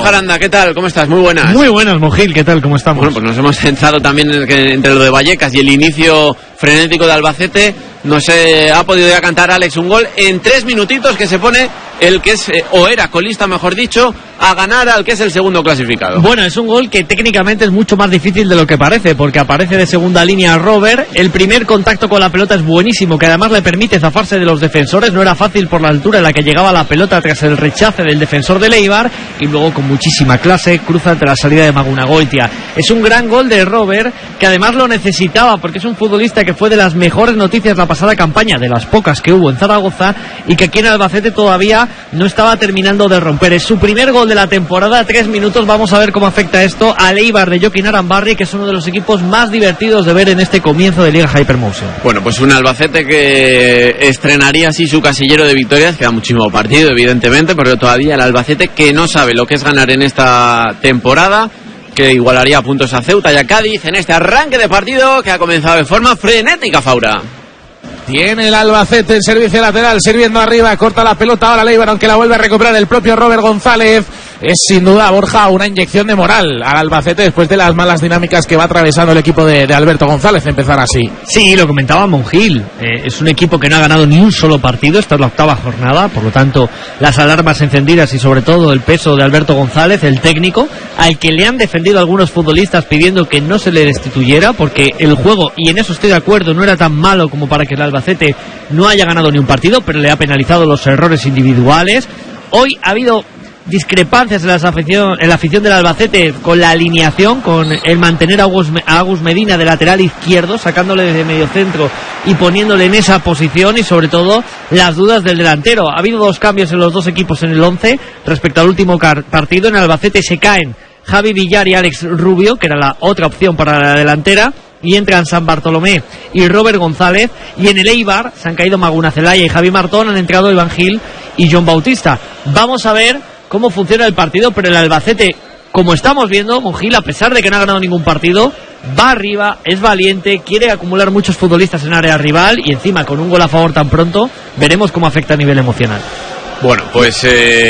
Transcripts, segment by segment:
Borja Aranda, ¿qué tal? ¿Cómo estás? Muy buenas. Muy buenas, Mojil, ¿qué tal? ¿Cómo estamos? Bueno, pues nos hemos centrado también entre lo de Vallecas y el inicio frenético de Albacete. Nos ha podido ya cantar Alex un gol en 3 minutitos que se pone el que es, o era colista mejor dicho, a ganar al que es el segundo clasificado. Bueno, es un gol que técnicamente es mucho más difícil de lo que parece, porque aparece de segunda línea Robert. El primer contacto con la pelota es buenísimo, que además le permite zafarse de los defensores. No era fácil por la altura en la que llegaba la pelota tras el rechace del defensor de Eibar, y luego con muchísima clase cruza ante la salida de Magunagoitia. Es un gran gol de Robert, que además lo necesitaba, porque es un futbolista que fue de las mejores noticias la pasada campaña, de las pocas que hubo en Zaragoza, y que aquí en Albacete todavía no estaba terminando de romper. Es su primer gol de la temporada, 3 minutos. Vamos a ver cómo afecta esto al Eibar de Joaquín Arambarri, que es uno de los equipos más divertidos de ver en este comienzo de Liga Hypermotion. Bueno, pues un Albacete que estrenaría así su casillero de victorias. Queda muchísimo partido, evidentemente, pero todavía el Albacete que no sabe lo que es ganar en esta temporada, que igualaría puntos a Ceuta y a Cádiz en este arranque de partido que ha comenzado de forma frenética, Faura. Tiene el Albacete el servicio lateral, sirviendo arriba, corta la pelota ahora Eibar, aunque la vuelve a recuperar el propio Robert González. Es sin duda, Borja, una inyección de moral al Albacete después de las malas dinámicas que va atravesando el equipo de Alberto González, empezar así. Sí, lo comentaba Monjil, es un equipo que no ha ganado ni un solo partido, esta es la 8ª jornada, por lo tanto las alarmas encendidas y sobre todo el peso de Alberto González, el técnico, al que le han defendido algunos futbolistas pidiendo que no se le destituyera, porque el juego, y en eso estoy de acuerdo, no era tan malo como para que el Albacete no haya ganado ni un partido, pero le ha penalizado los errores individuales. Hoy ha habido discrepancias en la afición del Albacete con la alineación, con el mantener a Agus Medina de lateral izquierdo, sacándole desde medio centro y poniéndole en esa posición, y sobre todo las dudas del delantero. Ha habido 2 cambios en los 2 equipos en el 11 respecto al último partido. En el Albacete se caen Javi Villar y Alex Rubio, que era la otra opción para la delantera, y entran San Bartolomé y Robert González. Y en el Eibar se han caído Maguna Zelaya y Javi Martón, han entrado Iván Gil y John Bautista. Vamos a ver cómo funciona el partido, pero el Albacete, como estamos viendo, Monjil, a pesar de que no ha ganado ningún partido, va arriba, es valiente, quiere acumular muchos futbolistas en área rival, y encima con un gol a favor tan pronto, veremos cómo afecta a nivel emocional. Bueno, pues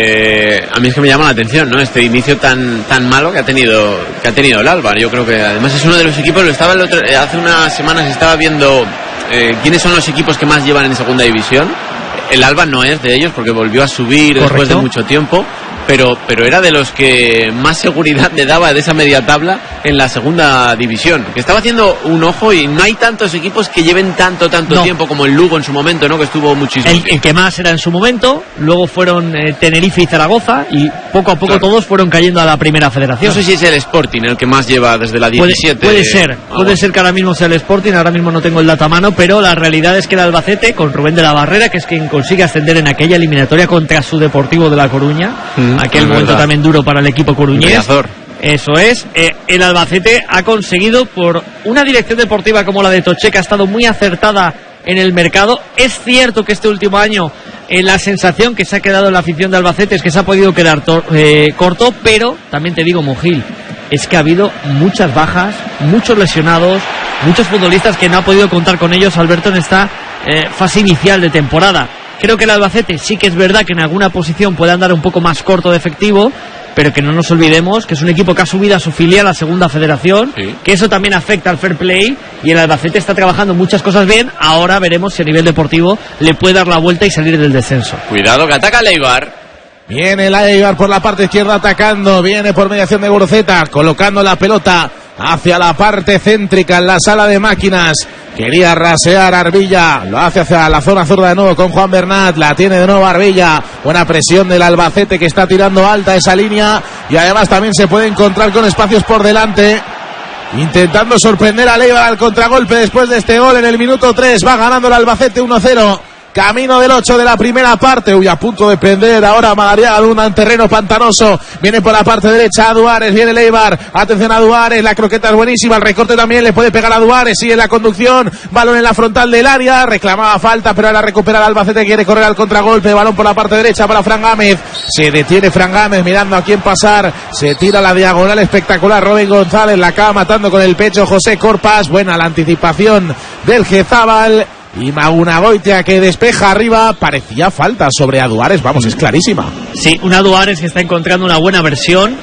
a mí es que me llama la atención, ¿no? Este inicio tan malo que ha tenido el Alba. Yo creo que además es uno de los equipos, hace unas semanas estaba viendo quiénes son los equipos que más llevan en segunda división. El Alba no es de ellos porque volvió a subir. Correcto. Después de mucho tiempo, pero era de los que más seguridad le daba de esa media tabla en la segunda división, que estaba haciendo un ojo, y no hay tantos equipos que lleven tanto tiempo como el Lugo en su momento, ¿no? Que estuvo muchísimo. El que más era en su momento, luego fueron Tenerife y Zaragoza, y poco a poco claro, todos fueron cayendo a la primera federación. No sé si es el Sporting el que más lleva desde la 17. Puede ser que ahora mismo sea el Sporting, ahora mismo no tengo el dato a mano, pero la realidad es que el Albacete, con Rubén de la Barrera, que es quien consigue ascender en aquella eliminatoria contra su Deportivo de La Coruña, aquel momento verdad, también duro para el equipo coruñés. Eso es, el Albacete ha conseguido, por una dirección deportiva como la de Toche, que ha estado muy acertada en el mercado. Es cierto que este último año la sensación que se ha quedado en la afición de Albacete es que se ha podido quedar corto, pero también te digo, Monjil, es que ha habido muchas bajas, muchos lesionados, muchos futbolistas que no ha podido contar con ellos Alberto en esta fase inicial de temporada. Creo que el Albacete sí que es verdad que en alguna posición puede andar un poco más corto de efectivo, pero que no nos olvidemos que es un equipo que ha subido a su filial a la segunda federación, sí, que eso también afecta al fair play, y el Albacete está trabajando muchas cosas bien. Ahora veremos si a nivel deportivo le puede dar la vuelta y salir del descenso. Cuidado que ataca el Eibar. Viene el Eibar por la parte izquierda atacando, viene por mediación de Guruceta, colocando la pelota hacia la parte céntrica en la sala de máquinas. Quería rasear Arbilla, lo hace hacia la zona zurda de nuevo con Juan Bernat, la tiene de nuevo Arbilla. Buena presión del Albacete, que está tirando alta esa línea, y además también se puede encontrar con espacios por delante, intentando sorprender a Eibar al contragolpe después de este gol en el minuto 3. Va ganando el Albacete 1-0. Camino del 8 de la primera parte. A punto de prender ahora Madariaga Luna en terreno pantanoso. Viene por la parte derecha a Duárez. Viene el Eibar. Atención a Duárez. La croqueta es buenísima. El recorte también le puede pegar a Duárez. Sigue la conducción. Balón en la frontal del área. Reclamaba falta, pero ahora recupera el Albacete. Quiere correr al contragolpe. Balón por la parte derecha para Fran Gámez. Se detiene Fran Gámez mirando a quién pasar. Se tira la diagonal espectacular. Robin González la acaba matando con el pecho José Corpas. Buena la anticipación del Gezábal. Y Magunagoitia que despeja arriba. Parecía falta sobre Aduares, vamos, es clarísima. Sí, un Aduares que está encontrando una buena versión.